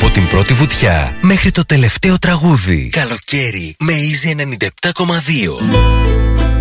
την πρώτη βουτιά μέχρι το τελευταίο τραγούδι. Καλοκαίρι με Easy 97,2.